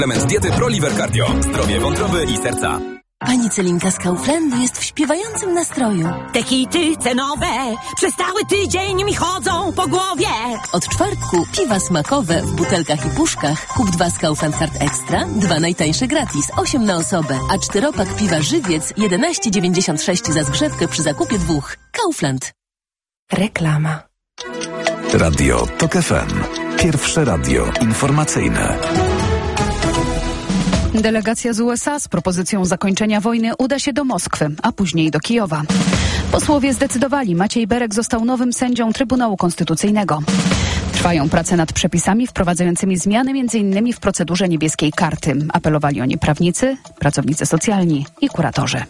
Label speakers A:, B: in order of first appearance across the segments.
A: Element diety ProLiver Cardio. Zdrowie wątroby i serca.
B: Pani Celinka z Kauflandu jest w śpiewającym nastroju.
C: Te hity cenowe przez cały tydzień mi chodzą po głowie.
B: Od czwartku piwa smakowe w butelkach i puszkach. Kup 2 z Kaufland Card Extra, 2 najtańsze gratis, 8 na osobę. A 4-pak piwa Żywiec 11,96 za zgrzewkę przy zakupie 2. Kaufland.
D: Reklama.
E: Radio TOK FM. Pierwsze radio informacyjne.
F: Delegacja z USA z propozycją zakończenia wojny uda się do Moskwy, a później do Kijowa. Posłowie zdecydowali, Maciej Berek został nowym sędzią Trybunału Konstytucyjnego. Trwają prace nad przepisami wprowadzającymi zmiany m.in. w procedurze niebieskiej karty. Apelowali o nie prawnicy, pracownicy socjalni i kuratorzy.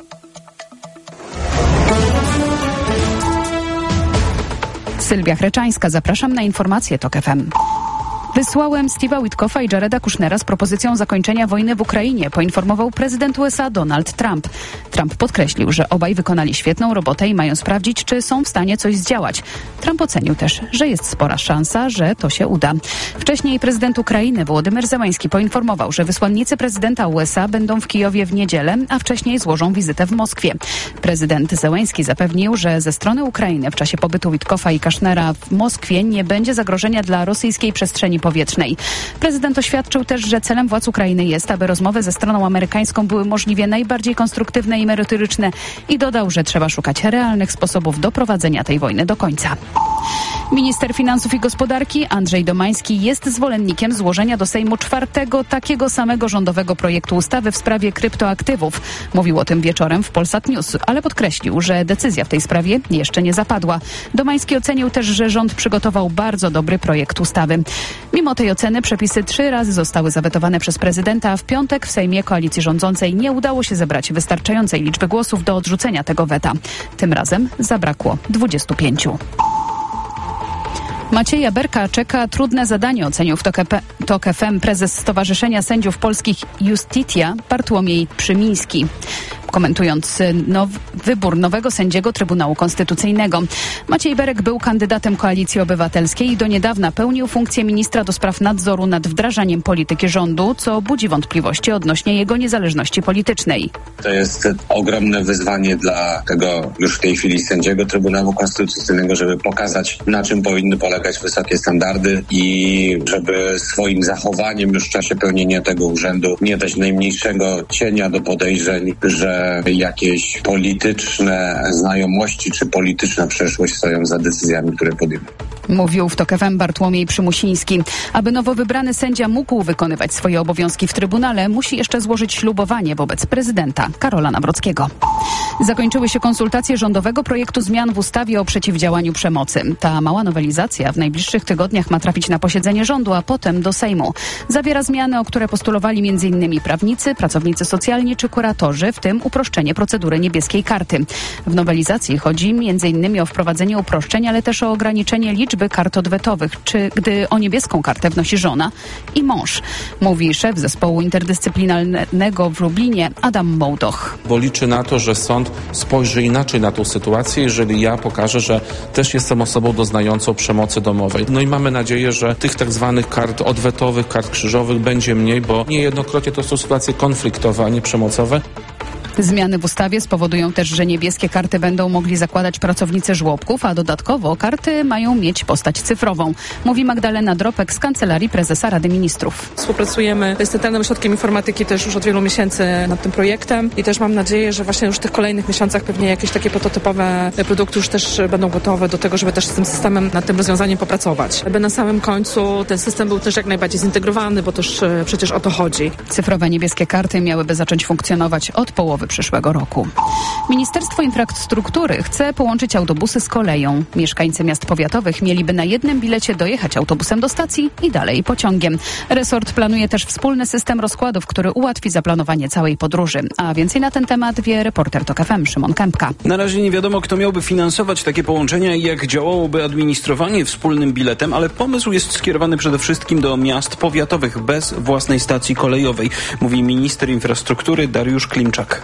F: Sylwia Chreczańska, zapraszam na informacje TOK FM. Wysłałem Steve'a Witkoffa i Jareda Kushnera z propozycją zakończenia wojny w Ukrainie, poinformował prezydent USA Donald Trump. Trump podkreślił, że obaj wykonali świetną robotę i mają sprawdzić, czy są w stanie coś zdziałać. Trump ocenił też, że jest spora szansa, że to się uda. Wcześniej prezydent Ukrainy Wołodymyr Zełański poinformował, że wysłannicy prezydenta USA będą w Kijowie w niedzielę, a wcześniej złożą wizytę w Moskwie. Prezydent Zełański zapewnił, że ze strony Ukrainy w czasie pobytu Witkoffa i Kushnera w Moskwie nie będzie zagrożenia dla rosyjskiej przestrzeni powietrznej. Prezydent oświadczył też, że celem władz Ukrainy jest, aby rozmowy ze stroną amerykańską były możliwie najbardziej konstruktywne i merytoryczne i dodał, że trzeba szukać realnych sposobów doprowadzenia tej wojny do końca. Minister Finansów i Gospodarki Andrzej Domański jest zwolennikiem złożenia do Sejmu 4. takiego samego rządowego projektu ustawy w sprawie kryptoaktywów. Mówił o tym wieczorem w Polsat News, ale podkreślił, że decyzja w tej sprawie jeszcze nie zapadła. Domański ocenił też, że rząd przygotował bardzo dobry projekt ustawy. Mimo tej oceny przepisy 3 razy zostały zawetowane przez prezydenta, a w piątek w Sejmie koalicji rządzącej nie udało się zebrać wystarczającej liczby głosów do odrzucenia tego weta. Tym razem zabrakło 25. Macieja Berka czeka trudne zadanie, ocenił w TOK FM prezes Stowarzyszenia Sędziów Polskich Justitia Bartłomiej Przymiński, komentując wybór nowego sędziego Trybunału Konstytucyjnego. Maciej Berek był kandydatem Koalicji Obywatelskiej i do niedawna pełnił funkcję ministra do spraw nadzoru nad wdrażaniem polityki rządu, co budzi wątpliwości odnośnie jego niezależności politycznej.
G: To jest ogromne wyzwanie dla tego już w tej chwili sędziego Trybunału Konstytucyjnego, żeby pokazać, na czym powinny polegać wysokie standardy i żeby swoim zachowaniem już w czasie pełnienia tego urzędu nie dać najmniejszego cienia do podejrzeń, że jakieś polityczne znajomości czy polityczna przeszłość stoją za decyzjami, które podejmą.
F: Mówił w TOK FM Bartłomiej Przymusiński. Aby nowo wybrany sędzia mógł wykonywać swoje obowiązki w Trybunale, musi jeszcze złożyć ślubowanie wobec prezydenta Karola Nawrockiego. Zakończyły się konsultacje rządowego projektu zmian w ustawie o przeciwdziałaniu przemocy. Ta mała nowelizacja w najbliższych tygodniach ma trafić na posiedzenie rządu, a potem do Sejmu. Zawiera zmiany, o które postulowali m.in. prawnicy, pracownicy socjalni czy kuratorzy, w tym uproszczenie procedury niebieskiej karty. W nowelizacji chodzi m.in. o wprowadzenie uproszczeń, ale też o ograniczenie liczby kart odwetowych, czy gdy o niebieską kartę wnosi żona i mąż, mówi szef zespołu interdyscyplinarnego w Lublinie Adam Mołdoch.
H: Bo liczy na to, że sąd spojrzy inaczej na tą sytuację, jeżeli ja pokażę, że też jestem osobą doznającą przemocy domowej. No i mamy nadzieję, że tych tak zwanych kart odwetowych, kart krzyżowych będzie mniej, bo niejednokrotnie to są sytuacje konfliktowe, a nie przemocowe.
F: Zmiany w ustawie spowodują też, że niebieskie karty będą mogli zakładać pracownicy żłobków, a dodatkowo karty mają mieć postać cyfrową, mówi Magdalena Dropek z Kancelarii Prezesa Rady Ministrów.
I: Współpracujemy z Centralnym Ośrodkiem Informatyki też już od wielu miesięcy nad tym projektem i też mam nadzieję, że właśnie już w tych kolejnych miesiącach pewnie jakieś takie prototypowe produkty już też będą gotowe do tego, żeby też z tym systemem, nad tym rozwiązaniem popracować. Aby na samym końcu ten system był też jak najbardziej zintegrowany, bo też przecież o to chodzi.
F: Cyfrowe niebieskie karty miałyby zacząć funkcjonować od połowy przyszłego roku. Ministerstwo Infrastruktury chce połączyć autobusy z koleją. Mieszkańcy miast powiatowych mieliby na jednym bilecie dojechać autobusem do stacji i dalej pociągiem. Resort planuje też wspólny system rozkładów, który ułatwi zaplanowanie całej podróży. A więcej na ten temat wie reporter TOK FM Szymon Kępka.
J: Na razie nie wiadomo, kto miałby finansować takie połączenia i jak działałoby administrowanie wspólnym biletem, ale pomysł jest skierowany przede wszystkim do miast powiatowych bez własnej stacji kolejowej, mówi minister infrastruktury Dariusz Klimczak.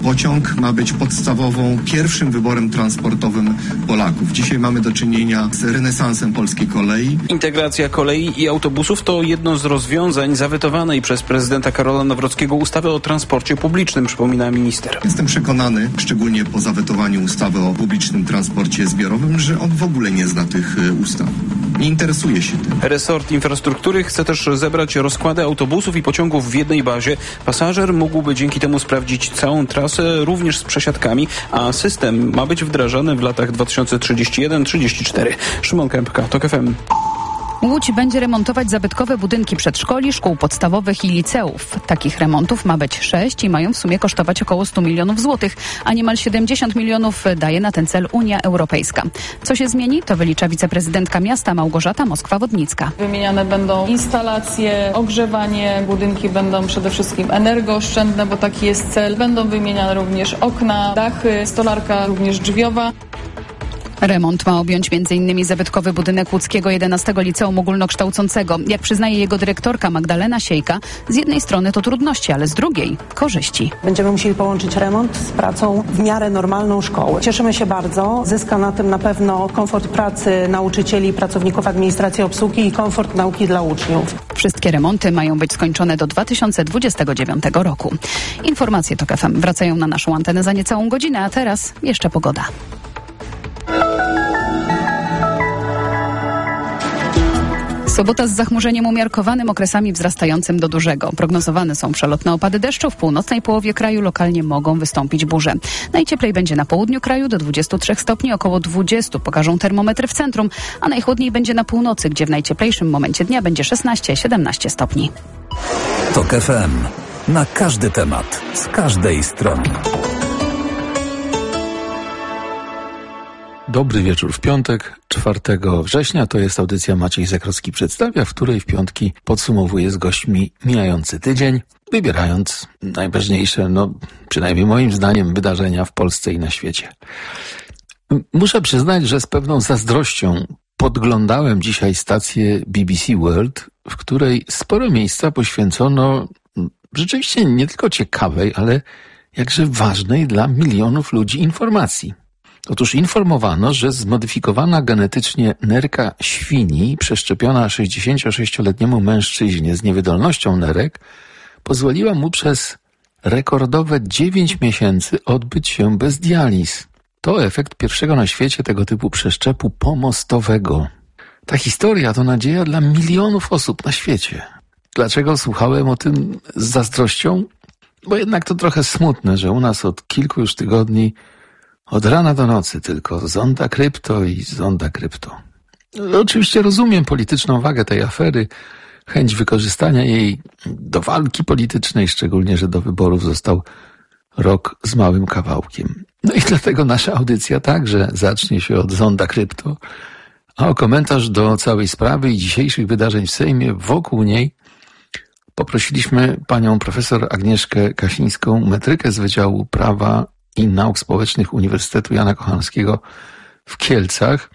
D: Pociąg ma być podstawową, pierwszym wyborem transportowym Polaków. Dzisiaj mamy do czynienia z renesansem polskiej kolei.
J: Integracja kolei i autobusów to jedno z rozwiązań zawetowanej przez prezydenta Karola Nawrockiego ustawy o transporcie publicznym, przypomina minister.
D: Jestem przekonany, szczególnie po zawetowaniu ustawy o publicznym transporcie zbiorowym, że on w ogóle nie zna tych ustaw. Nie interesuje się tym.
J: Resort infrastruktury chce też zebrać rozkłady autobusów i pociągów w jednej bazie. Pasażer mógłby dzięki temu sprawdzić całą trasę, również z przesiadkami, a system ma być wdrażany w latach 2031-34. Szymon Kępka, TOK FM.
F: Łódź będzie remontować zabytkowe budynki przedszkoli, szkół podstawowych i liceów. Takich remontów ma być 6 i mają w sumie kosztować około 100 milionów złotych, a niemal 70 milionów daje na ten cel Unia Europejska. Co się zmieni? To wylicza wiceprezydentka miasta Małgorzata Moskwa-Wodnicka.
K: Wymieniane będą instalacje, ogrzewanie, budynki będą przede wszystkim energooszczędne, bo taki jest cel. Będą wymieniane również okna, dachy, stolarka również drzwiowa.
F: Remont ma objąć m.in. zabytkowy budynek łódzkiego 11 Liceum Ogólnokształcącego. Jak przyznaje jego dyrektorka Magdalena Siejka, z jednej strony to trudności, ale z drugiej korzyści.
L: Będziemy musieli połączyć remont z pracą w miarę normalną szkoły. Cieszymy się bardzo. Zyska na tym na pewno komfort pracy nauczycieli, pracowników administracji, obsługi i komfort nauki dla uczniów.
F: Wszystkie remonty mają być skończone do 2029 roku. Informacje TOK FM wracają na naszą antenę za niecałą godzinę, a teraz jeszcze pogoda. Sobota z zachmurzeniem umiarkowanym, okresami wzrastającym do dużego. Prognozowane są przelotne opady deszczu. W północnej połowie kraju lokalnie mogą wystąpić burze. Najcieplej będzie na południu kraju do 23 stopni, około 20 pokażą termometry w centrum, a najchłodniej będzie na północy, gdzie w najcieplejszym momencie dnia będzie 16-17 stopni.
E: TOK FM. Na każdy temat, z każdej strony.
M: Dobry wieczór w piątek, 4 września. To jest audycja Maciej Zakrocki przedstawia, w której w piątki podsumowuję z gośćmi mijający tydzień, wybierając najważniejsze, przynajmniej moim zdaniem, wydarzenia w Polsce i na świecie. Muszę przyznać, że z pewną zazdrością podglądałem dzisiaj stację BBC World, w której sporo miejsca poświęcono rzeczywiście nie tylko ciekawej, ale jakże ważnej dla milionów ludzi informacji. Otóż informowano, że zmodyfikowana genetycznie nerka świni przeszczepiona 66-letniemu mężczyźnie z niewydolnością nerek pozwoliła mu przez rekordowe 9 miesięcy odbyć się bez dializ. To efekt pierwszego na świecie tego typu przeszczepu pomostowego. Ta historia to nadzieja dla milionów osób na świecie. Dlaczego słuchałem o tym z zazdrością? Bo jednak to trochę smutne, że u nas od kilku już tygodni od rana do nocy tylko zonda krypto i zonda krypto. Oczywiście rozumiem polityczną wagę tej afery, chęć wykorzystania jej do walki politycznej, szczególnie, że do wyborów został rok z małym kawałkiem. I dlatego nasza audycja także zacznie się od zonda krypto, a o komentarz do całej sprawy i dzisiejszych wydarzeń w Sejmie wokół niej poprosiliśmy panią profesor Agnieszkę Kasińską, metrykę z Wydziału Prawa i Nauk Społecznych Uniwersytetu Jana Kochanowskiego w Kielcach.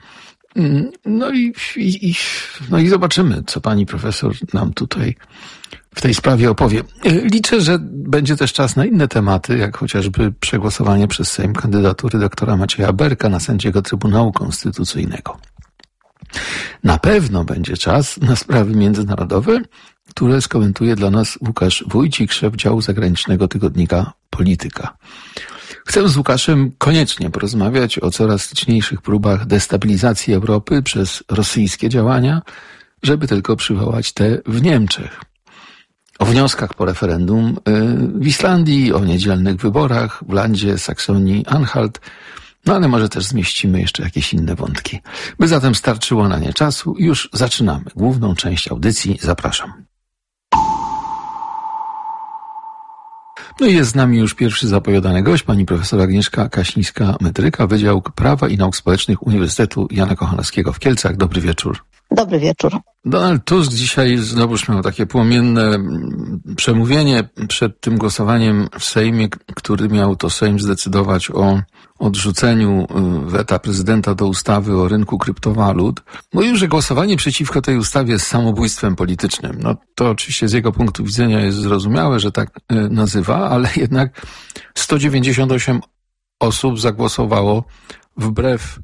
M: No i zobaczymy, co pani profesor nam tutaj w tej sprawie opowie. Liczę, że będzie też czas na inne tematy, jak chociażby przegłosowanie przez Sejm kandydatury doktora Macieja Berka na sędziego Trybunału Konstytucyjnego. Na pewno będzie czas na sprawy międzynarodowe, które skomentuje dla nas Łukasz Wójcik, szef działu zagranicznego tygodnika Polityka. Chcę z Łukaszem koniecznie porozmawiać o coraz liczniejszych próbach destabilizacji Europy przez rosyjskie działania, żeby tylko przywołać te w Niemczech. O wnioskach po referendum w Islandii, o niedzielnych wyborach w landzie Saksonii-Anhalt, ale może też zmieścimy jeszcze jakieś inne wątki. By zatem starczyło na nie czasu, już zaczynamy główną część audycji. Zapraszam. No i jest z nami już pierwszy zapowiadany gość, pani profesor Agnieszka Kasińska-Metryka, Wydział Prawa i Nauk Społecznych Uniwersytetu Jana Kochanowskiego w Kielcach. Dobry wieczór.
N: Dobry wieczór.
M: Donald Tusk dzisiaj znowuż miał takie płomienne przemówienie przed tym głosowaniem w Sejmie, który miał to Sejm zdecydować o odrzuceniu weta prezydenta do ustawy o rynku kryptowalut. Mówił, że głosowanie przeciwko tej ustawie jest samobójstwem politycznym. No to oczywiście z jego punktu widzenia jest zrozumiałe, że tak nazywa, ale jednak 198 osób zagłosowało wbrew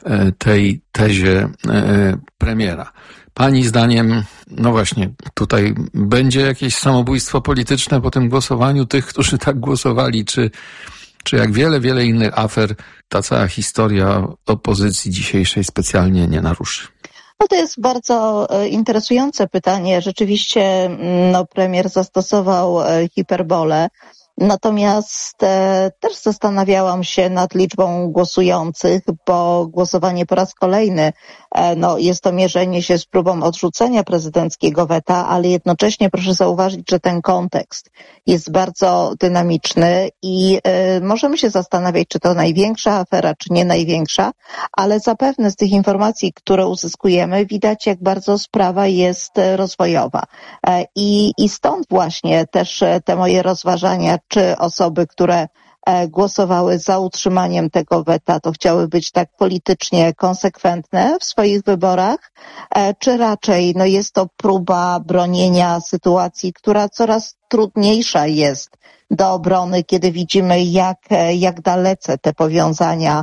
M: tej tezie premiera. Pani zdaniem, no właśnie, tutaj będzie jakieś samobójstwo polityczne po tym głosowaniu tych, którzy tak głosowali, czy jak wiele innych afer, ta cała historia opozycji dzisiejszej specjalnie nie naruszy?
N: No to jest bardzo interesujące pytanie. Rzeczywiście premier zastosował hiperbolę. Natomiast też zastanawiałam się nad liczbą głosujących, bo głosowanie po raz kolejny jest to mierzenie się z próbą odrzucenia prezydenckiego weta, ale jednocześnie proszę zauważyć, że ten kontekst jest bardzo dynamiczny i możemy się zastanawiać, czy to największa afera, czy nie największa, ale zapewne z tych informacji, które uzyskujemy, widać, jak bardzo sprawa jest rozwojowa. I stąd właśnie też te moje rozważania, czy osoby, które głosowały za utrzymaniem tego weta, to chciały być tak politycznie konsekwentne w swoich wyborach, czy raczej jest to próba bronienia sytuacji, która coraz trudniejsza jest do obrony, kiedy widzimy, jak dalece te powiązania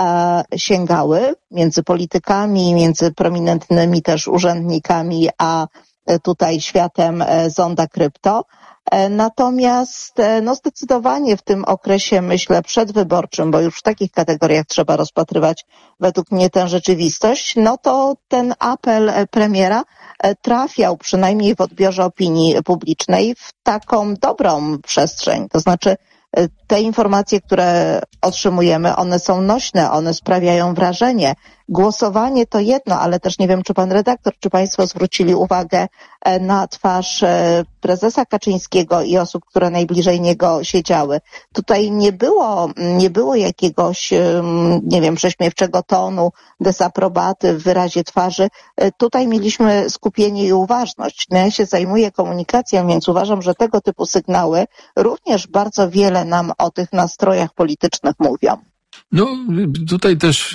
N: sięgały między politykami, między prominentnymi też urzędnikami, a tutaj światem zonda krypto. Natomiast zdecydowanie w tym okresie, myślę, przedwyborczym, bo już w takich kategoriach trzeba rozpatrywać według mnie tę rzeczywistość, to ten apel premiera trafiał przynajmniej w odbiorze opinii publicznej w taką dobrą przestrzeń. To znaczy te informacje, które otrzymujemy, one są nośne, one sprawiają wrażenie. Głosowanie to jedno, ale też nie wiem, czy pan redaktor, czy państwo zwrócili uwagę na twarz prezesa Kaczyńskiego i osób, które najbliżej niego siedziały. Tutaj nie było jakiegoś, prześmiewczego tonu, dezaprobaty w wyrazie twarzy. Tutaj mieliśmy skupienie i uważność. Ja się zajmuję komunikacją, więc uważam, że tego typu sygnały również bardzo wiele nam o tych nastrojach politycznych mówią.
M: Tutaj też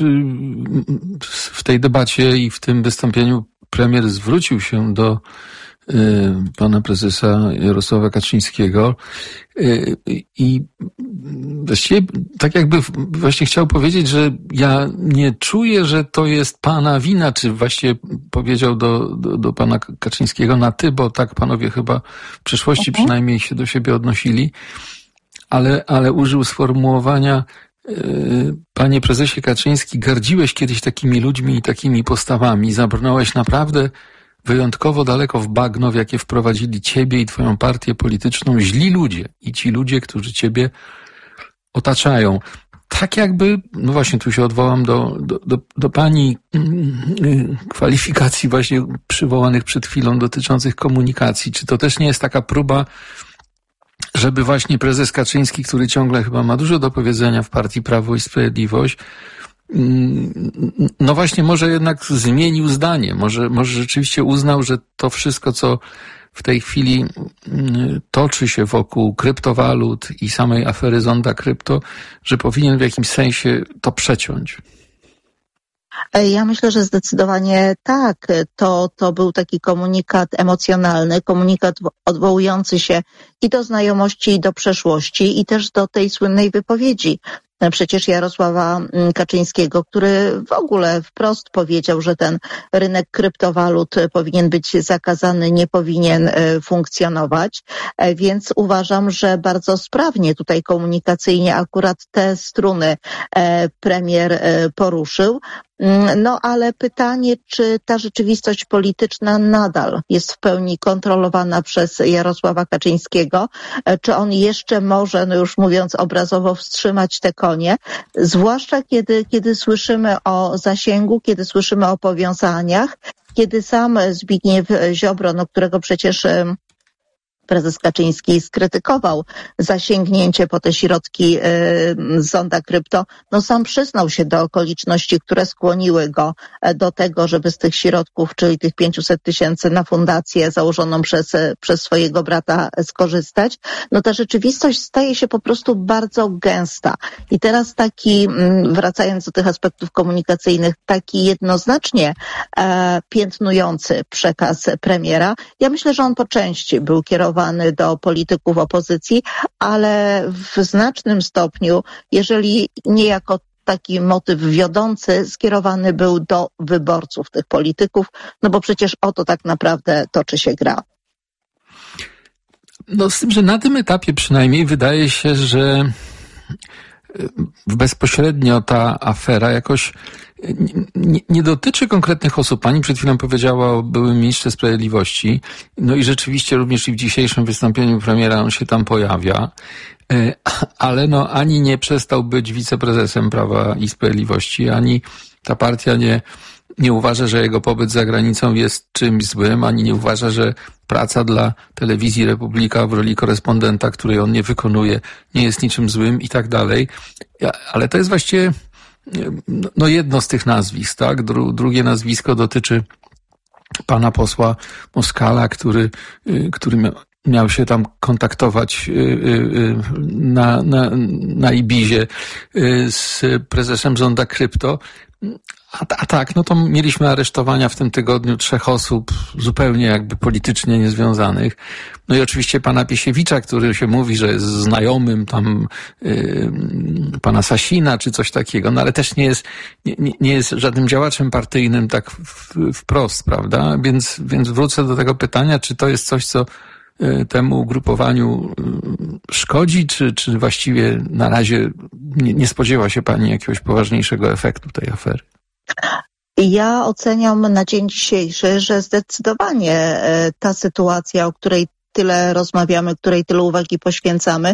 M: w tej debacie i w tym wystąpieniu premier zwrócił się do pana prezesa Jarosława Kaczyńskiego i właściwie tak jakby właśnie chciał powiedzieć, że ja nie czuję, że to jest pana wina, czy właściwie powiedział do pana Kaczyńskiego na ty, bo tak panowie chyba w przeszłości przynajmniej się do siebie odnosili, ale użył sformułowania: panie prezesie Kaczyński, gardziłeś kiedyś takimi ludźmi i takimi postawami. Zabrnąłeś naprawdę wyjątkowo daleko w bagno, w jakie wprowadzili ciebie i twoją partię polityczną źli ludzie i ci ludzie, którzy ciebie otaczają. Tak jakby, właśnie tu się odwołam do pani kwalifikacji właśnie przywołanych przed chwilą dotyczących komunikacji. Czy to też nie jest taka próba, żeby właśnie prezes Kaczyński, który ciągle chyba ma dużo do powiedzenia w partii Prawo i Sprawiedliwość, właśnie może jednak zmienił zdanie, może rzeczywiście uznał, że to wszystko, co w tej chwili toczy się wokół kryptowalut i samej afery zonda krypto, że powinien w jakimś sensie to przeciąć.
N: Ja myślę, że zdecydowanie tak. To był taki komunikat emocjonalny, komunikat odwołujący się i do znajomości, i do przeszłości, i też do tej słynnej wypowiedzi przecież Jarosława Kaczyńskiego, który w ogóle wprost powiedział, że ten rynek kryptowalut powinien być zakazany, nie powinien funkcjonować, więc uważam, że bardzo sprawnie tutaj komunikacyjnie akurat te struny premier poruszył. Ale pytanie, czy ta rzeczywistość polityczna nadal jest w pełni kontrolowana przez Jarosława Kaczyńskiego, czy on jeszcze może, już mówiąc obrazowo, wstrzymać te konie, zwłaszcza kiedy słyszymy o zasięgu, kiedy słyszymy o powiązaniach, kiedy sam Zbigniew Ziobro, którego przecież prezes Kaczyński skrytykował zasięgnięcie po te środki z zonda krypto, sam przyznał się do okoliczności, które skłoniły go do tego, żeby z tych środków, czyli tych 500 000 na fundację założoną przez swojego brata skorzystać. Ta rzeczywistość staje się po prostu bardzo gęsta. I teraz taki, wracając do tych aspektów komunikacyjnych, taki jednoznacznie piętnujący przekaz premiera, ja myślę, że on po części był kierowany skierowany do polityków opozycji, ale w znacznym stopniu, jeżeli nie jako taki motyw wiodący, skierowany był do wyborców tych polityków, no bo przecież o to tak naprawdę toczy się gra.
M: No z tym, że na tym etapie przynajmniej wydaje się, że bezpośrednio ta afera jakoś nie dotyczy konkretnych osób. Pani przed chwilą powiedziała o byłym ministrze sprawiedliwości. No i rzeczywiście również i w dzisiejszym wystąpieniu premiera on się tam pojawia. Ale no ani nie przestał być wiceprezesem Prawa i Sprawiedliwości, ani ta partia nie uważa, że jego pobyt za granicą jest czymś złym, ani nie uważa, że praca dla Telewizji Republika w roli korespondenta, której on nie wykonuje, nie jest niczym złym i tak dalej. Ale to jest właściwie no jedno z tych nazwisk, tak? Drugie nazwisko dotyczy pana posła Moskala, który miał się tam kontaktować na Ibizie z prezesem Zonda Krypto. A tak, no to mieliśmy aresztowania w tym tygodniu 3 osób zupełnie jakby politycznie niezwiązanych. No i oczywiście pana Piesiewicza, który się mówi, że jest znajomym tam pana Sasina czy coś takiego, no ale też nie jest żadnym działaczem partyjnym tak wprost, prawda? Więc wrócę do tego pytania, czy to jest coś, co temu ugrupowaniu szkodzi, czy właściwie na razie nie spodziewa się pani jakiegoś poważniejszego efektu tej afery?
N: Ja oceniam na dzień dzisiejszy, że zdecydowanie ta sytuacja, o której tyle rozmawiamy, której tyle uwagi poświęcamy,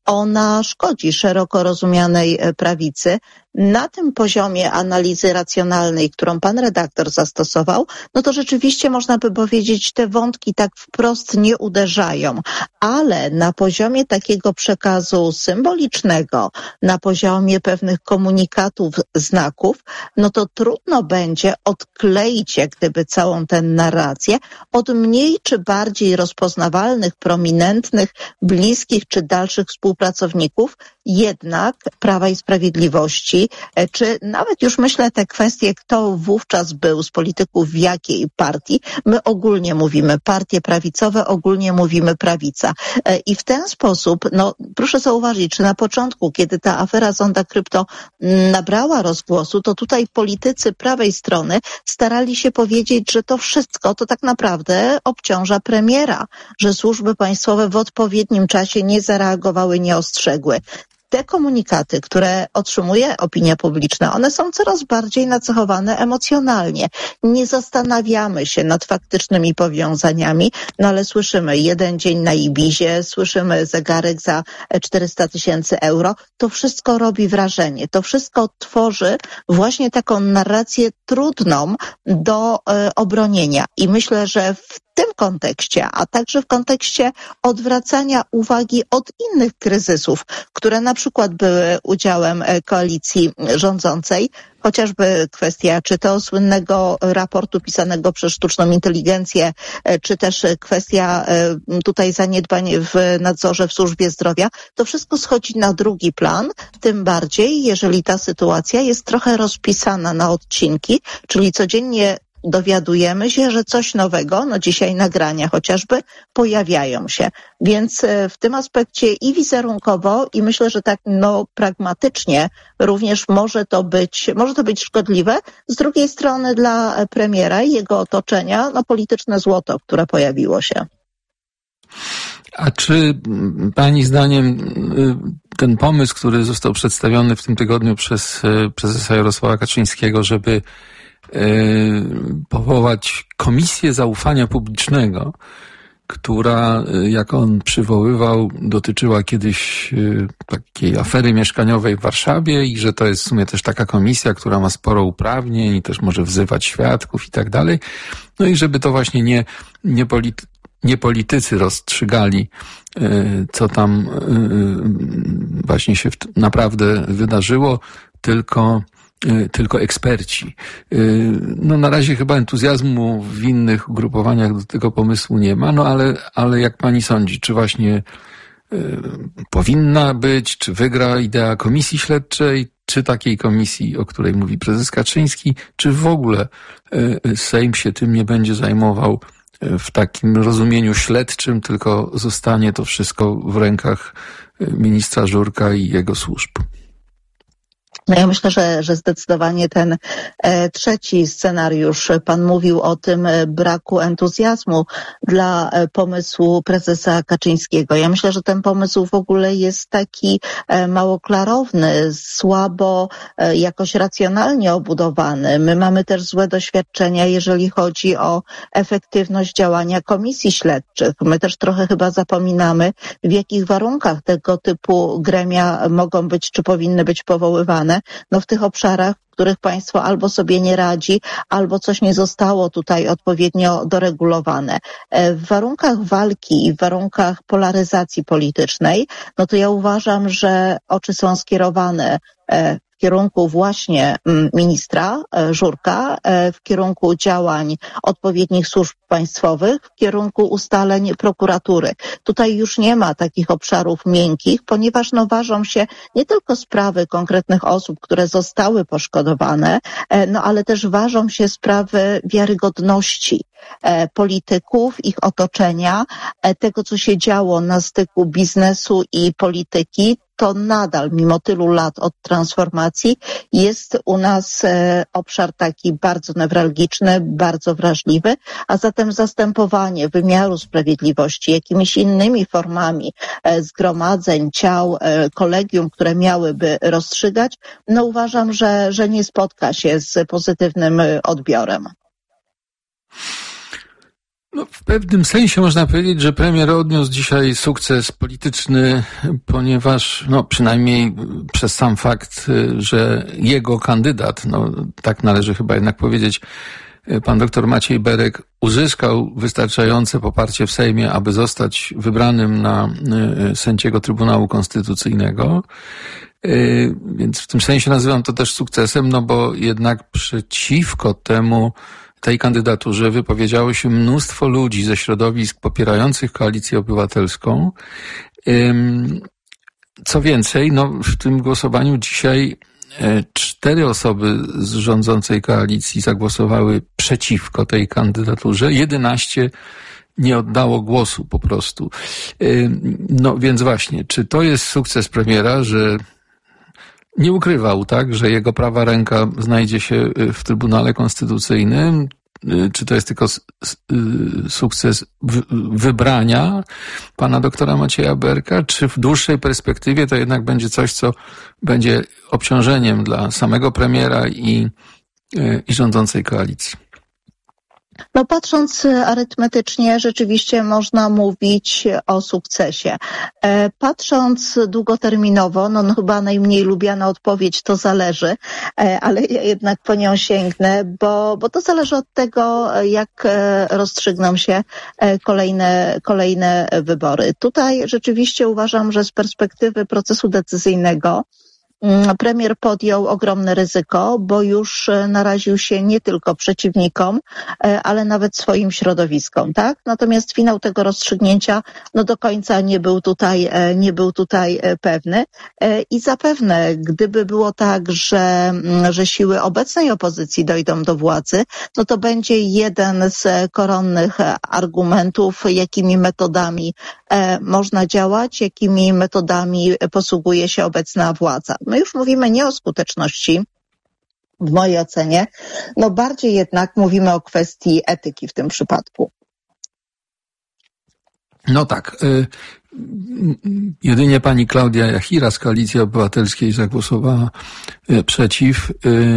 N: ona szkodzi szeroko rozumianej prawicy. Na tym poziomie analizy racjonalnej, którą pan redaktor zastosował, no to rzeczywiście można by powiedzieć, te wątki tak wprost nie uderzają, ale na poziomie takiego przekazu symbolicznego, na poziomie pewnych komunikatów, znaków, no to trudno będzie odkleić jak gdyby całą tę narrację od mniej czy bardziej rozpoznawalnych, prominentnych, bliskich czy dalszych współpracowników, jednak Prawa i Sprawiedliwości, czy nawet już myślę te kwestie, kto wówczas był z polityków w jakiej partii. My ogólnie mówimy partie prawicowe, ogólnie mówimy prawica. I w ten sposób, no proszę zauważyć, czy na początku, kiedy ta afera Zonda Krypto nabrała rozgłosu, to tutaj politycy prawej strony starali się powiedzieć, że to wszystko to tak naprawdę obciąża premiera, że służby państwowe w odpowiednim czasie nie zareagowały, nie ostrzegły. Te komunikaty, które otrzymuje opinia publiczna, one są coraz bardziej nacechowane emocjonalnie. Nie zastanawiamy się nad faktycznymi powiązaniami, no ale słyszymy jeden dzień na Ibizie, słyszymy zegarek za 400 000 euro. To wszystko robi wrażenie. To wszystko tworzy właśnie taką narrację trudną do obronienia. I myślę, że w tym kontekście, a także w kontekście odwracania uwagi od innych kryzysów, które na przykład były udziałem koalicji rządzącej, chociażby kwestia czy to słynnego raportu pisanego przez sztuczną inteligencję, czy też kwestia tutaj zaniedbań w nadzorze w służbie zdrowia, to wszystko schodzi na drugi plan, tym bardziej jeżeli ta sytuacja jest trochę rozpisana na odcinki, czyli codziennie dowiadujemy się, że coś nowego, no dzisiaj nagrania chociażby, pojawiają się. Więc w tym aspekcie i wizerunkowo, i myślę, że tak pragmatycznie również może to być szkodliwe. Z drugiej strony dla premiera i jego otoczenia, polityczne złoto, które pojawiło się.
M: A czy pani zdaniem ten pomysł, który został przedstawiony w tym tygodniu przez prezesa Jarosława Kaczyńskiego, żeby powołać Komisję Zaufania Publicznego, która, jak on przywoływał, dotyczyła kiedyś takiej afery mieszkaniowej w Warszawie i że to jest w sumie też taka komisja, która ma sporo uprawnień i też może wzywać świadków i tak dalej. No i żeby to właśnie nie politycy rozstrzygali, co tam właśnie się naprawdę wydarzyło, tylko eksperci. No na razie chyba entuzjazmu w innych ugrupowaniach do tego pomysłu nie ma, ale jak pani sądzi, czy właśnie powinna być, czy wygra idea komisji śledczej, czy takiej komisji, o której mówi prezes Kaczyński, czy w ogóle Sejm się tym nie będzie zajmował w takim rozumieniu śledczym, tylko zostanie to wszystko w rękach ministra Żurka i jego służb?
N: No ja myślę, że zdecydowanie ten trzeci scenariusz, pan mówił o tym braku entuzjazmu dla pomysłu prezesa Kaczyńskiego. Ja myślę, że ten pomysł w ogóle jest taki mało klarowny, słabo jakoś racjonalnie obudowany. My mamy też złe doświadczenia, jeżeli chodzi o efektywność działania komisji śledczych. My też trochę chyba zapominamy, w jakich warunkach tego typu gremia mogą być czy powinny być powoływane. No w tych obszarach, w których państwo albo sobie nie radzi, albo coś nie zostało tutaj odpowiednio doregulowane. W warunkach walki i w warunkach polaryzacji politycznej, no to ja uważam, że oczy są skierowane w kierunku właśnie ministra Żurka, w kierunku działań odpowiednich służb państwowych, w kierunku ustaleń prokuratury. Tutaj już nie ma takich obszarów miękkich, ponieważ no ważą się nie tylko sprawy konkretnych osób, które zostały poszkodowane, no ale też ważą się sprawy wiarygodności polityków, ich otoczenia, tego, co się działo na styku biznesu i polityki. To nadal, mimo tylu lat od transformacji, jest u nas obszar taki bardzo newralgiczny, bardzo wrażliwy, a zatem zastępowanie wymiaru sprawiedliwości jakimiś innymi formami zgromadzeń, ciał, kolegium, które miałyby rozstrzygać, no uważam, że nie spotka się z pozytywnym odbiorem.
M: No, w pewnym sensie można powiedzieć, że premier odniósł dzisiaj sukces polityczny, ponieważ, no, przynajmniej przez sam fakt, że jego kandydat, no, tak należy chyba jednak powiedzieć, pan doktor Maciej Berek uzyskał wystarczające poparcie w Sejmie, aby zostać wybranym na sędziego Trybunału Konstytucyjnego. Więc w tym sensie nazywam to też sukcesem, no bo jednak przeciwko tej kandydaturze wypowiedziało się mnóstwo ludzi ze środowisk popierających Koalicję Obywatelską. Co więcej, no w tym głosowaniu dzisiaj 4 osoby z rządzącej koalicji zagłosowały przeciwko tej kandydaturze, 11 nie oddało głosu po prostu. No więc właśnie, czy to jest sukces premiera, że nie ukrywał, tak, że jego prawa ręka znajdzie się w Trybunale Konstytucyjnym? Czy to jest tylko sukces wybrania pana doktora Macieja Berka? Czy w dłuższej perspektywie to jednak będzie coś, co będzie obciążeniem dla samego premiera i rządzącej koalicji?
N: No patrząc arytmetycznie, rzeczywiście można mówić o sukcesie. Patrząc długoterminowo, no chyba najmniej lubiana odpowiedź to zależy, ale ja jednak po nią sięgnę, bo to zależy od tego, jak rozstrzygną się kolejne wybory. Tutaj rzeczywiście uważam, że z perspektywy procesu decyzyjnego premier podjął ogromne ryzyko, bo już naraził się nie tylko przeciwnikom, ale nawet swoim środowiskom, tak? Natomiast finał tego rozstrzygnięcia, no do końca nie był tutaj pewny i zapewne, gdyby było tak, że siły obecnej opozycji dojdą do władzy, no to będzie jeden z koronnych argumentów, jakimi metodami można działać, jakimi metodami posługuje się obecna władza. My już mówimy nie o skuteczności, w mojej ocenie, no bardziej jednak mówimy o kwestii etyki w tym przypadku.
M: No tak. Jedynie pani Klaudia Jachira z Koalicji Obywatelskiej zagłosowała przeciw.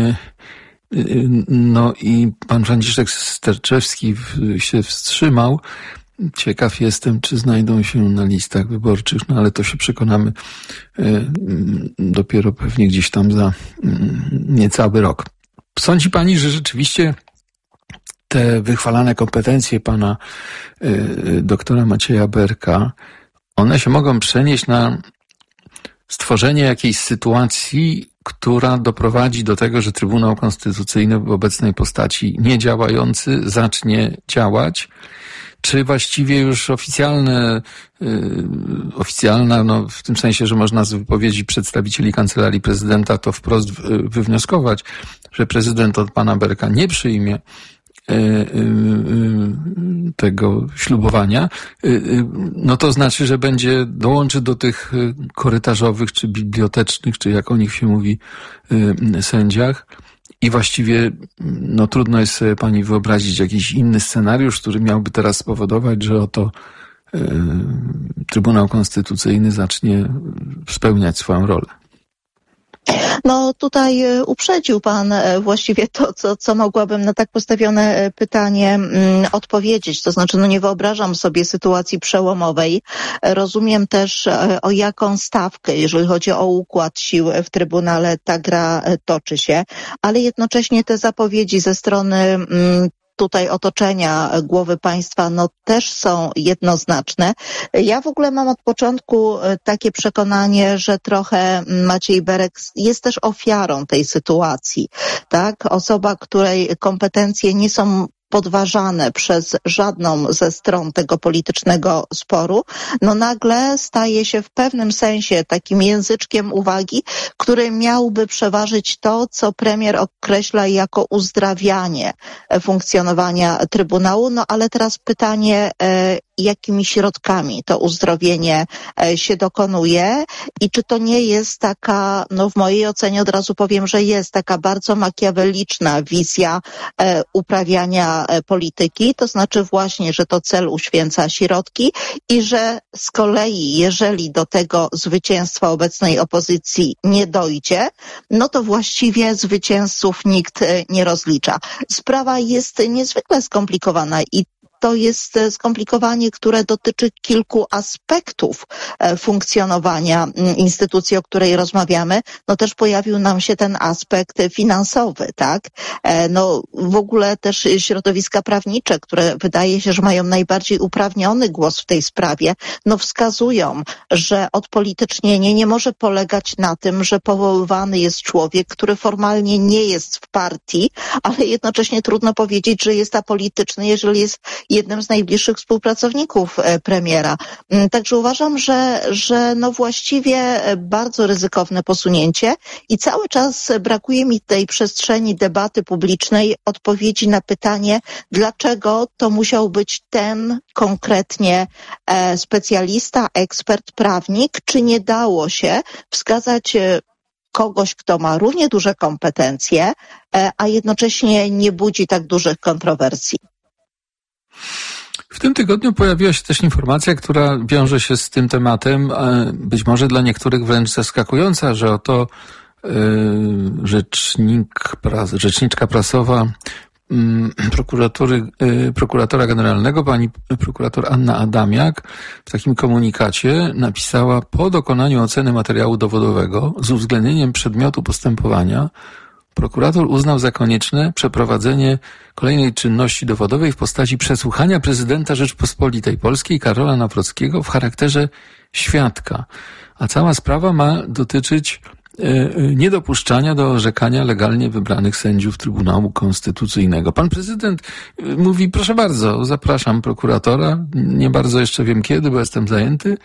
M: No i pan Franciszek Sterczewski się wstrzymał. Ciekaw jestem, czy znajdą się na listach wyborczych, no ale to się przekonamy dopiero pewnie gdzieś tam za niecały rok. Sądzi pani, że rzeczywiście te wychwalane kompetencje pana doktora Macieja Berka, one się mogą przenieść na stworzenie jakiejś sytuacji, która doprowadzi do tego, że Trybunał Konstytucyjny w obecnej postaci niedziałający zacznie działać? Czy właściwie już oficjalna, no w tym sensie, że można z wypowiedzi przedstawicieli Kancelarii Prezydenta to wprost wywnioskować, że prezydent od pana Berka nie przyjmie tego ślubowania, no to znaczy, że dołączy do tych korytarzowych, czy bibliotecznych, czy jak o nich się mówi, sędziach. I właściwie no trudno jest sobie pani wyobrazić jakiś inny scenariusz, który miałby teraz spowodować, że oto Trybunał Konstytucyjny zacznie spełniać swoją rolę.
N: No tutaj uprzedził pan właściwie to, co mogłabym na tak postawione pytanie odpowiedzieć. To znaczy, no nie wyobrażam sobie sytuacji przełomowej. Rozumiem też, o jaką stawkę, jeżeli chodzi o układ sił w Trybunale, ta gra toczy się, ale jednocześnie te zapowiedzi ze strony tutaj otoczenia głowy państwa, no też są jednoznaczne. Ja w ogóle mam od początku takie przekonanie, że trochę Maciej Berek jest też ofiarą tej sytuacji, tak? Osoba, której kompetencje nie są podważane przez żadną ze stron tego politycznego sporu, no nagle staje się w pewnym sensie takim języczkiem uwagi, który miałby przeważyć to, co premier określa jako uzdrawianie funkcjonowania Trybunału. No ale teraz pytanie, jakimi środkami to uzdrowienie się dokonuje i czy to nie jest taka, no w mojej ocenie od razu powiem, że jest taka bardzo makiaweliczna wizja uprawiania polityki, to znaczy właśnie, że to cel uświęca środki i że z kolei, jeżeli do tego zwycięstwa obecnej opozycji nie dojdzie, no to właściwie zwycięzców nikt nie rozlicza. Sprawa jest niezwykle skomplikowana i to jest skomplikowanie, które dotyczy kilku aspektów funkcjonowania instytucji, o której rozmawiamy. No też pojawił nam się ten aspekt finansowy, tak? No w ogóle też środowiska prawnicze, które wydaje się, że mają najbardziej uprawniony głos w tej sprawie, no wskazują, że odpolitycznienie nie może polegać na tym, że powoływany jest człowiek, który formalnie nie jest w partii, ale jednocześnie trudno powiedzieć, że jest apolityczny, jeżeli jest jednym z najbliższych współpracowników premiera. Także uważam, że no właściwie bardzo ryzykowne posunięcie i cały czas brakuje mi tej przestrzeni debaty publicznej, odpowiedzi na pytanie, dlaczego to musiał być ten konkretnie specjalista, ekspert, prawnik, czy nie dało się wskazać kogoś, kto ma równie duże kompetencje, a jednocześnie nie budzi tak dużych kontrowersji.
M: W tym tygodniu pojawiła się też informacja, która wiąże się z tym tematem, być może dla niektórych wręcz zaskakująca, że oto rzeczniczka prasowa prokuratora generalnego, pani prokurator Anna Adamiak w takim komunikacie napisała: po dokonaniu oceny materiału dowodowego z uwzględnieniem przedmiotu postępowania prokurator uznał za konieczne przeprowadzenie kolejnej czynności dowodowej w postaci przesłuchania prezydenta Rzeczpospolitej Polskiej Karola Nawrockiego w charakterze świadka. A cała sprawa ma dotyczyć niedopuszczania do orzekania legalnie wybranych sędziów Trybunału Konstytucyjnego. Pan prezydent mówi: proszę bardzo, zapraszam prokuratora, nie bardzo jeszcze wiem kiedy, bo jestem zajęty,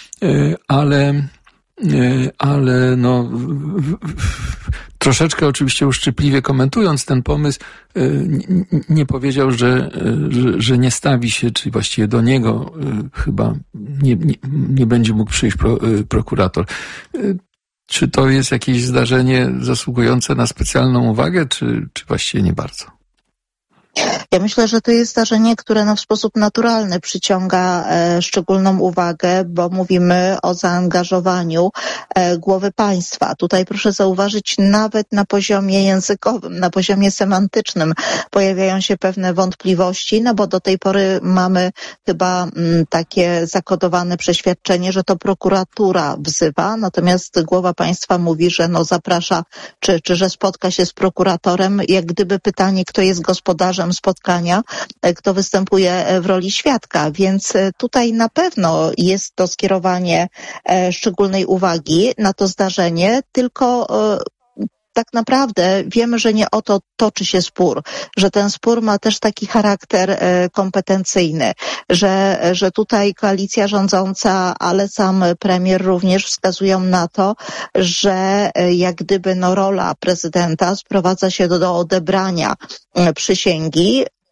M: ale no troszeczkę oczywiście uszczypliwie komentując ten pomysł, nie powiedział, że nie stawi się, czy właściwie do niego chyba nie będzie mógł przyjść prokurator. Czy to jest jakieś zdarzenie zasługujące na specjalną uwagę, czy właściwie nie bardzo?
N: Ja myślę, że to jest zdarzenie, które w sposób naturalny przyciąga szczególną uwagę, bo mówimy o zaangażowaniu głowy państwa. Tutaj proszę zauważyć, nawet na poziomie językowym, na poziomie semantycznym pojawiają się pewne wątpliwości, no bo do tej pory mamy chyba takie zakodowane przeświadczenie, że to prokuratura wzywa, natomiast głowa państwa mówi, że no zaprasza, czy że spotka się z prokuratorem, jak gdyby pytanie, kto jest gospodarzem spotkania, kto występuje w roli świadka, więc tutaj na pewno jest to skierowanie szczególnej uwagi na to zdarzenie, tylko tak naprawdę wiemy, że nie o to toczy się spór, że ten spór ma też taki charakter kompetencyjny, że tutaj koalicja rządząca, ale sam premier również wskazują na to, że jak gdyby rola prezydenta sprowadza się do odebrania przysięgi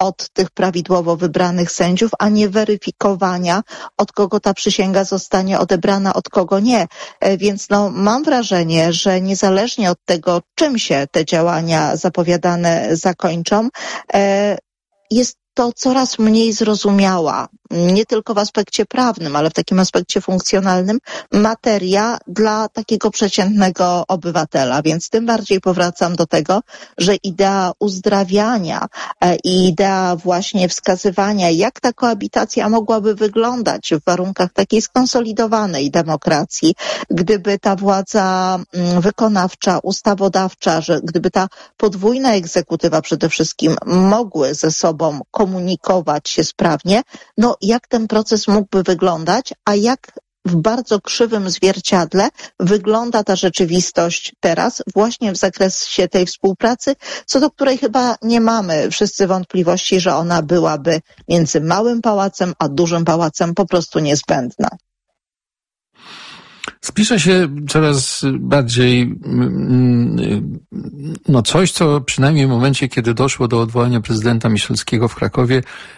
N: od tych prawidłowo wybranych sędziów, a nie weryfikowania, od kogo ta przysięga zostanie odebrana, od kogo nie. Więc mam wrażenie, że niezależnie od tego, czym się te działania zapowiadane zakończą, jest to coraz mniej zrozumiała, nie tylko w aspekcie prawnym, ale w takim aspekcie funkcjonalnym, materia dla takiego przeciętnego obywatela. Więc tym bardziej powracam do tego, że idea uzdrawiania i idea właśnie wskazywania, jak ta koabitacja mogłaby wyglądać w warunkach takiej skonsolidowanej demokracji, gdyby ta władza wykonawcza, ustawodawcza, że gdyby ta podwójna egzekutywa przede wszystkim mogły ze sobą komunikować się sprawnie, jak ten proces mógłby wyglądać, a jak w bardzo krzywym zwierciadle wygląda ta rzeczywistość teraz właśnie w zakresie tej współpracy, co do której chyba nie mamy wszyscy wątpliwości, że ona byłaby między małym pałacem a dużym pałacem po prostu niezbędna.
M: Spisze się coraz bardziej coś, co przynajmniej w momencie, kiedy doszło do odwołania prezydenta Miszalskiego w Krakowie,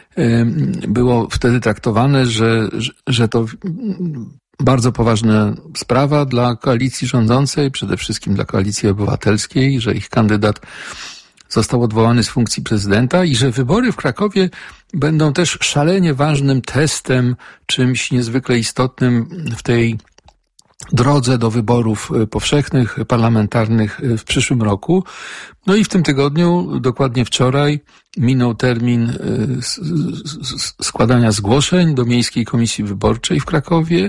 M: było wtedy traktowane, że to bardzo poważna sprawa dla koalicji rządzącej, przede wszystkim dla Koalicji Obywatelskiej, że ich kandydat został odwołany z funkcji prezydenta i że wybory w Krakowie będą też szalenie ważnym testem, czymś niezwykle istotnym w tej drodze do wyborów powszechnych, parlamentarnych w przyszłym roku. I w tym tygodniu, dokładnie wczoraj, minął termin składania zgłoszeń do Miejskiej Komisji Wyborczej w Krakowie.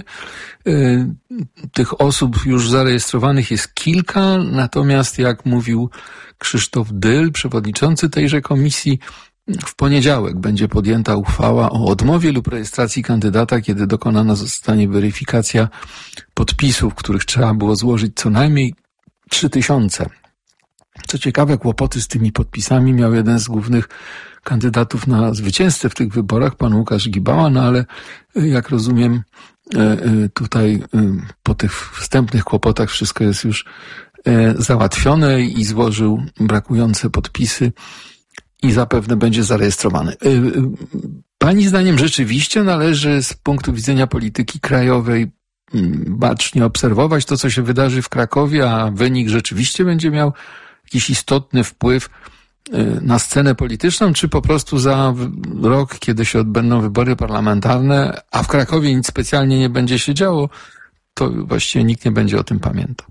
M: Tych osób już zarejestrowanych jest kilka, natomiast jak mówił Krzysztof Dyl, przewodniczący tejże komisji, w poniedziałek będzie podjęta uchwała o odmowie lub rejestracji kandydata, kiedy dokonana zostanie weryfikacja podpisów, których trzeba było złożyć co najmniej 3000. Co ciekawe, kłopoty z tymi podpisami miał jeden z głównych kandydatów na zwycięzcę w tych wyborach, pan Łukasz Gibała, ale jak rozumiem, tutaj po tych wstępnych kłopotach wszystko jest już załatwione i złożył brakujące podpisy i zapewne będzie zarejestrowany. Pani zdaniem rzeczywiście należy z punktu widzenia polityki krajowej bacznie obserwować to, co się wydarzy w Krakowie, a wynik rzeczywiście będzie miał jakiś istotny wpływ na scenę polityczną, czy po prostu za rok, kiedy się odbędą wybory parlamentarne, a w Krakowie nic specjalnie nie będzie się działo, to właściwie nikt nie będzie o tym pamiętał.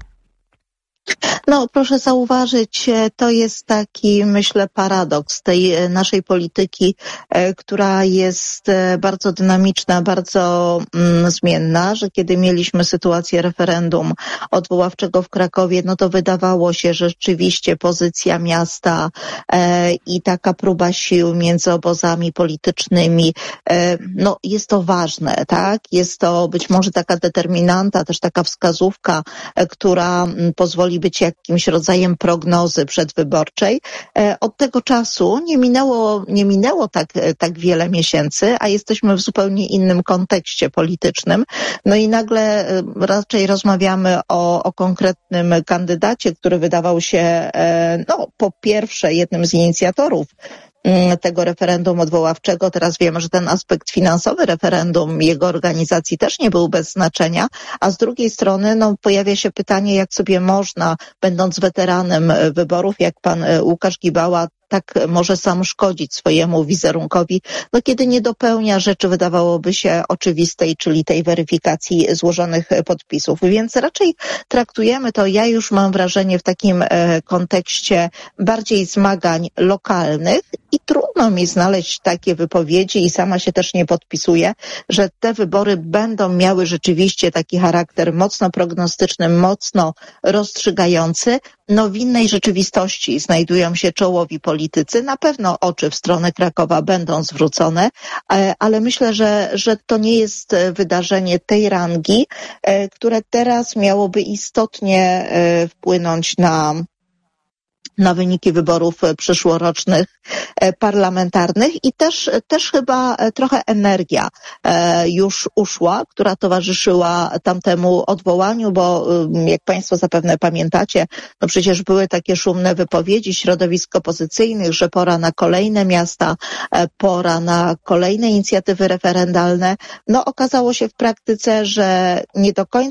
N: Proszę zauważyć, to jest taki, myślę, paradoks tej naszej polityki, która jest bardzo dynamiczna, bardzo zmienna, że kiedy mieliśmy sytuację referendum odwoławczego w Krakowie, to wydawało się, że rzeczywiście pozycja miasta i taka próba sił między obozami politycznymi, jest to ważne, tak? Jest to być może taka determinanta, też taka wskazówka, która pozwoli być jakimś rodzajem prognozy przedwyborczej. Od tego czasu nie minęło tak wiele miesięcy, a jesteśmy w zupełnie innym kontekście politycznym. I nagle raczej rozmawiamy o konkretnym kandydacie, który wydawał się, po pierwsze jednym z inicjatorów tego referendum odwoławczego. Teraz wiemy, że ten aspekt finansowy referendum, jego organizacji też nie był bez znaczenia, a z drugiej strony pojawia się pytanie, jak sobie można, będąc weteranem wyborów, jak pan Łukasz Gibała, tak może sam szkodzić swojemu wizerunkowi, kiedy nie dopełnia rzeczy, wydawałoby się, oczywistej, czyli tej weryfikacji złożonych podpisów. Więc raczej traktujemy to, ja już mam wrażenie, w takim kontekście bardziej zmagań lokalnych i trudno mi znaleźć takie wypowiedzi i sama się też nie podpisuję, że te wybory będą miały rzeczywiście taki charakter mocno prognostyczny, mocno rozstrzygający. W innej rzeczywistości znajdują się czołowi politycy. Na pewno oczy w stronę Krakowa będą zwrócone, ale myślę, że to nie jest wydarzenie tej rangi, które teraz miałoby istotnie wpłynąć na wyniki wyborów przyszłorocznych parlamentarnych i też chyba trochę energia już uszła, która towarzyszyła tamtemu odwołaniu, bo jak Państwo zapewne pamiętacie, no przecież były takie szumne wypowiedzi środowisk opozycyjnych, że pora na kolejne miasta, pora na kolejne inicjatywy referendalne. No okazało się w praktyce, że nie do końca